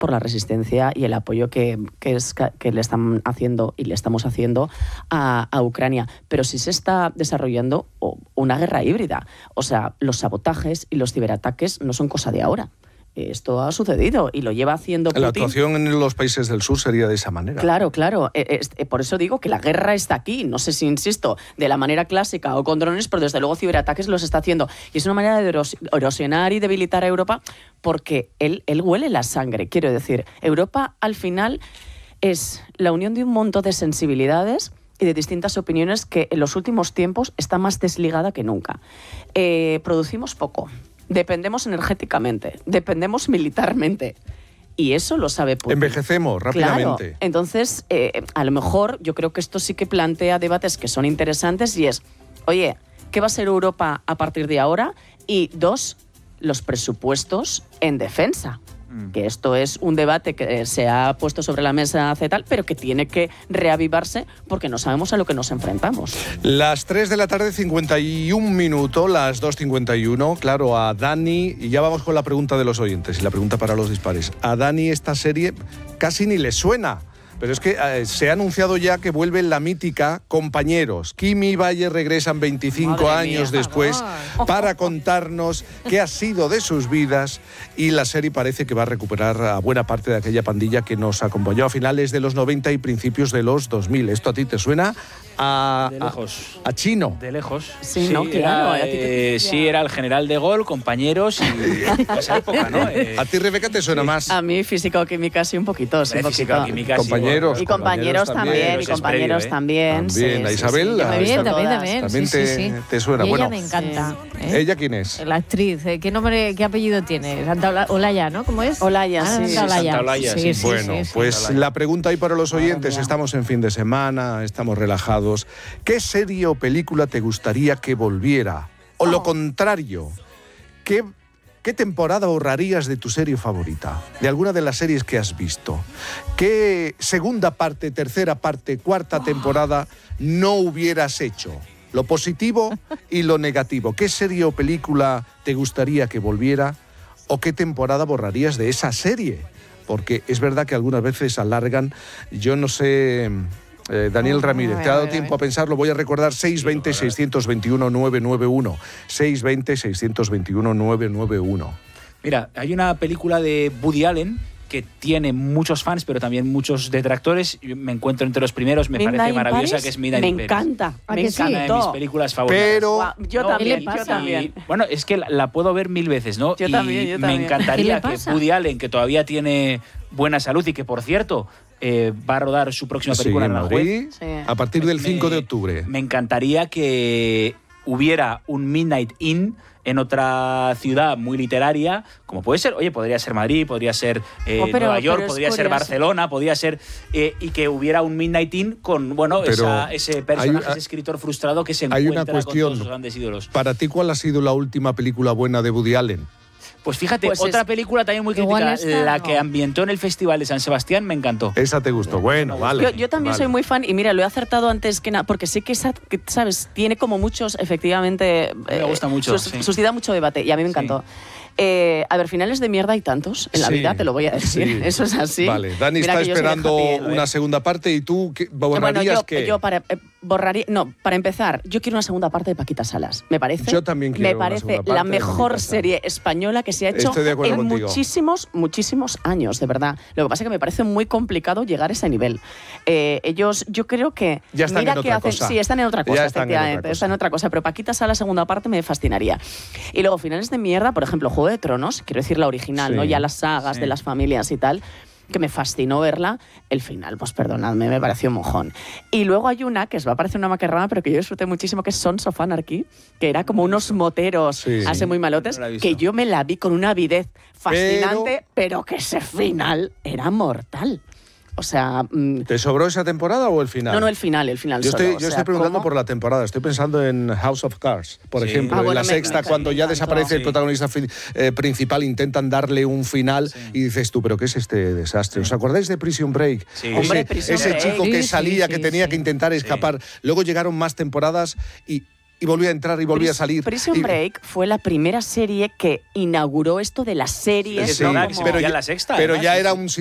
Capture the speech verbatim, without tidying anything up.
por la resistencia y el apoyo que, que, es, que le están haciendo y le estamos haciendo a, a Ucrania. Pero sí se está desarrollando una guerra híbrida. O sea, los sabotajes y los ciberataques no son cosa de ahora. Esto ha sucedido y lo lleva haciendo Putin. La actuación en los países del sur sería de esa manera. Claro, claro. Eh, eh, por eso digo que la guerra está aquí. No sé si, insisto, de la manera clásica o con drones, pero desde luego ciberataques los está haciendo. Y es una manera de erosionar y debilitar a Europa porque él, él huele la sangre. Quiero decir, Europa al final es la unión de un montón de sensibilidades y de distintas opiniones que en los últimos tiempos está más desligada que nunca. Eh, producimos poco. Dependemos energéticamente, dependemos militarmente. Y eso lo sabe Putin. Envejecemos rápidamente. Claro. Entonces, eh, a lo mejor yo creo que esto sí que plantea debates que son interesantes y es, oye, ¿qué va a ser Europa a partir de ahora? Y dos, los presupuestos en defensa. Que esto es un debate que se ha puesto sobre la mesa hace tal, pero que tiene que reavivarse porque no sabemos a lo que nos enfrentamos. Las tres de la tarde, cincuenta y un minutos, las dos cincuenta y uno. Claro, a Dani, y ya vamos con la pregunta de los oyentes y la pregunta para los dispares. A Dani esta serie casi ni le suena. Pero es que eh, se ha anunciado ya que vuelve la mítica Compañeros. Kim y Valle regresan veinticinco Madre años mía. después para contarnos qué ha sido de sus vidas, y la serie parece que va a recuperar a buena parte de aquella pandilla que nos acompañó a finales de los noventa y principios de los dos mil. ¿Esto a ti te suena? A, de lejos. A, a chino. De lejos. Sí, sí, no, claro. Era, eh, sí, era el general de Gaulle, Compañeros y esa época, ¿no? Eh, ¿A ti, Rebeca, te suena sí. más? A mí físico-química sí un poquito. Sí, un poquito. Físico-química sí. Compañeros. Y compañeros, compañeros también, también. y compañeros previo, ¿eh? también. También, sí, a sí, Isabel. sí, la- También, también, todas. también. También sí, te, sí, sí. te suena. Y Bueno, ella me encanta. ¿eh? ¿ella quién es? La actriz. ¿eh? ¿Qué nombre, qué apellido tiene? Santa Ola- Olaya, ¿no? ¿Cómo es? Olaya, Ah, sí. Santa Olaya. Santa Olaya, sí. Bueno, sí, sí. pues la pregunta ahí para los oyentes, mía. estamos en fin de semana, estamos relajados. ¿Qué serie o película te gustaría que volviera? O lo contrario, ¿qué, qué temporada ahorrarías de tu serie favorita? De alguna de las series que has visto. ¿Qué segunda parte, tercera parte, cuarta temporada no hubieras hecho? Lo positivo y lo negativo. ¿Qué serie o película te gustaría que volviera? ¿O qué temporada borrarías de esa serie? Porque es verdad que algunas veces alargan. Yo no sé, eh, Daniel Oh, Ramírez, a ver, ¿te ha dado a ver, tiempo a a pensarlo? Voy a recordar seis veinte, seiscientos veintiuno, novecientos noventa y uno. seis veinte, seiscientos veintiuno, novecientos noventa y uno. Mira, hay una película de Woody Allen que tiene muchos fans, pero también muchos detractores. Yo me encuentro entre los primeros, me Midnight parece in maravillosa, Paris, que es Midnight me in Paris. encanta, ¿A me que sí? Una de mis encantó. películas favoritas. Pero Guau, yo No, también, ¿qué le yo pasa? también. Y, bueno, es que la, la puedo ver mil veces, ¿no? Yo y también, yo me también. encantaría ¿Qué le que pasa? Woody Allen, que todavía tiene buena salud y que, por cierto, eh, va a rodar su próxima Sí, película en en Aranjuez, Madrid, Sí. a partir del me- cinco de octubre. Me encantaría que hubiera un Midnight Inn en otra ciudad muy literaria, como puede ser, oye, podría ser Madrid, podría ser eh, Oh, pero- Nueva York, pero es podría ser curioso. Barcelona, podría ser... eh, y que hubiera un Midnight Inn con, bueno, Pero esa- ese personaje, hay- ese escritor frustrado que se hay una encuentra con cuestión. todos sus grandes ídolos. Para ti, ¿cuál ha sido la última película buena de Woody Allen? Pues fíjate, Pues otra es- película también muy Igual crítica, esta, la no. que ambientó en el Festival de San Sebastián, me encantó. Esa te gustó. Bueno, vale. Yo, yo también vale. soy muy fan y mira, lo he acertado antes que nada, porque sé que, esa- que, ¿sabes? Tiene como muchos, efectivamente... me gusta mucho, sus- sí. Suscita mucho debate y a mí me Sí. encantó. Eh, a ver, finales de mierda hay tantos en la Sí, vida, te lo voy a decir. sí. Eso es así. Vale, Dani Mira está que yo soy de esperando happy end, ¿eh? una segunda parte y tú ¿qué, borrarías Bueno, yo, qué? yo para eh, borraría, no, para empezar, yo quiero una segunda parte de Paquita Salas. Me parece. Yo también quiero Me una parece segunda parte la de mejor Paquita Salas. serie española que se ha hecho Estoy de acuerdo en contigo. muchísimos, muchísimos años, de verdad. Lo que pasa es que me parece muy complicado llegar a ese nivel. Eh, ellos, yo creo que Ya están mira en que otra hacen, cosa. sí, están en otra cosa, Ya están en otra efectivamente, cosa. están en otra cosa. Pero Paquita Salas segunda parte me fascinaría. Y luego finales de mierda, por ejemplo, Juego de Tronos, quiero decir la original, Sí. no ya las sagas Sí. de las familias y tal, que me fascinó verla. El final, pues perdonadme, me pareció un mojón. Y luego hay una que os va a parecer una macarrada, pero que yo disfruté muchísimo, que es Sons of Anarchy, que era como unos moteros Sí. así muy malotes, No la he visto. que yo me la vi con una avidez fascinante, pero, que ese final era mortal. O sea... mm, ¿Te sobró esa temporada o el final? no, no, el final, el final Yo solo, estoy, o yo sea, estoy preguntando ¿cómo? por la temporada. Estoy pensando en House of Cards, por Sí. ejemplo. Ah, en bueno, la me- sexta, me cuando ya encantó. desaparece el Sí. protagonista fi- eh, principal, intentan darle un final y dices tú, ¿pero qué es este desastre? ¿Os acordáis de Prison Break? Sí. Ese, Hombre, Prison ese Break. chico que Sí, salía, sí, que sí, tenía sí. que intentar escapar. Luego llegaron más temporadas y y volvía a entrar y volvía a Pris- salir. Prison Y- Break fue la primera serie que inauguró esto de las series. Sí, Es verdad que como- se pero metía en ya- la sexta. pero además, ya sí, era sí. un